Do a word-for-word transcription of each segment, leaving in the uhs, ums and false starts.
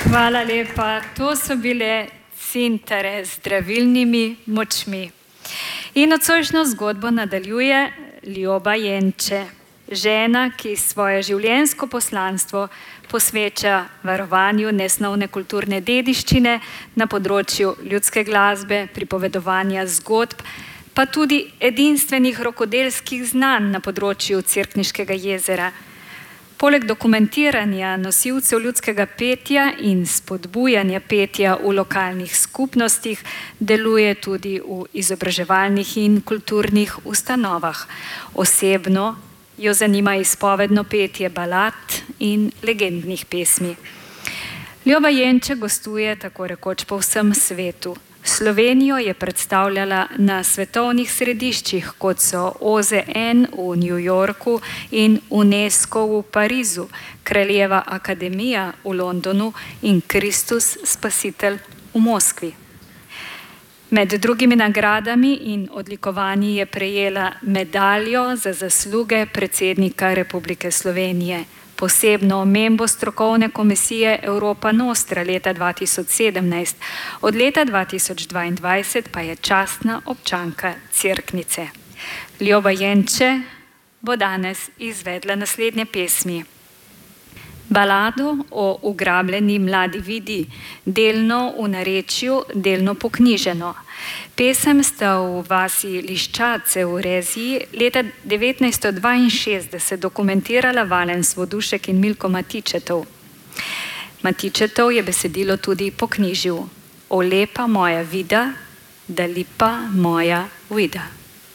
Hvala lepa. To so bile Cintare z zdravilnimi močmi. In nocojšnjo zgodbo nadaljuje Ljoba Jenče, žena, ki svoje življenjsko poslanstvo posveča varovanju nesnovne kulturne dediščine na področju ljudske glasbe, pripovedovanja zgodb, pa tudi edinstvenih rokodelskih znanj na področju Cerkniškega jezera. Poleg dokumentiranja nosilcev ljudskega petja in spodbujanja petja v lokalnih skupnostih deluje tudi v izobraževalnih in kulturnih ustanovah. Osebno jo zanima izpovedno petje balad in legendnih pesmi. Ljoba Jenče gostuje tako rekoč po vsem svetu. Slovenijo je predstavljala na svetovnih središčih, kot so O Z N v New Yorku in UNESCO v Parizu, Kraljeva akademija v Londonu in Kristus Spasitelj v Moskvi. Med drugimi nagradami in odlikovanji je prejela medaljo za zasluge predsednika Republike Slovenije, posebno omembo strokovne komisije Europa Nostra leta dva tisoč sedemnajst, od leta dva tisoč dvaindvajset pa je častna občanka Cerknice. Ljoba Jenče bo danes izvedla naslednje pesmi. Balado o ugrabljeni mladi vidi, delno v narečju, delno poknjiženo. Pesem sta v vasi Liščace v Reziji leta devetnajststo dvainšestdeset dokumentirala Valen Svodušek in Milko Matičetov. Matičetov je besedilo tudi poknjižil. O lepa moja vida, da lipa moja vida.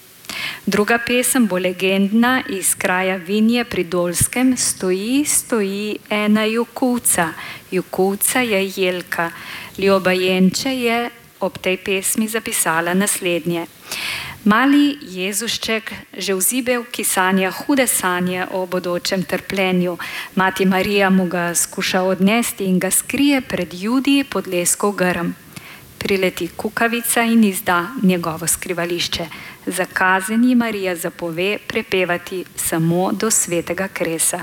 Druga pesem bo legendna iz kraja Vinje pri Dolskem. Stoji, stoji ena jukuca. Jukuca je Jelka. Ljoba Jenče je ob tej pesmi zapisala naslednje. Mali Jezušček že vzibel, ki sanja hude sanje o bodočem trpljenju. Mati Marija mu ga skuša odnesti in ga skrije pred Judi pod leskov grm. Prileti kukavica in izda njegovo skrivališče. Zakazeni Marija zapove prepevati samo do svetega kresa.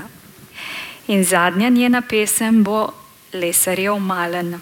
In zadnja njena pesem bo Lesarjev malen.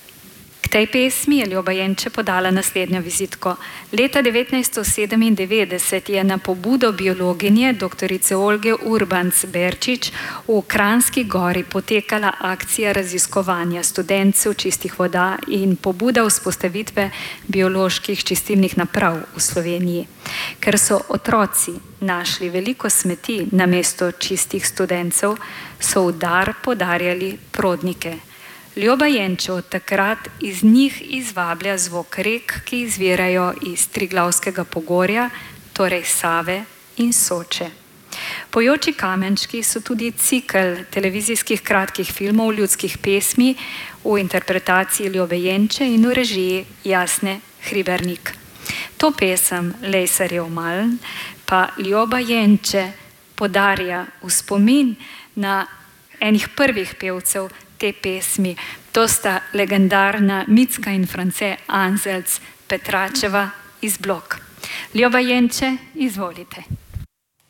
K tej pesmi je Ljoba Jenče podala naslednjo vizitko. Leta devetnajststo sedemindevetdeset je na pobudo biologinje doktorice Olge Urbanc Berčič v Kranjski Gori potekala akcija raziskovanja študentcev čistih voda in pobuda vzpostavitve bioloških čistilnih naprav v Sloveniji. Ker so otroci našli veliko smeti namesto čistih študentcev, so v dar podarjali prodnike. Ljoba Jenče od takrat iz njih izvablja zvok rek, ki izvirajo iz Triglavskega pogorja, torej Save in Soče. Pojoči kamenčki so tudi cikel televizijskih kratkih filmov ljudskih pesmi v interpretaciji Ljobe Jenče in v režiji Jasne Hribernik. To pesem Lesarjev malen pa Ljoba Jenče podarja v spomin na enih prvih pevcev te pesmi. To sta legendarna Micka in France Anzelc Petračeva iz Blok. Ljoba Jenče, izvolite.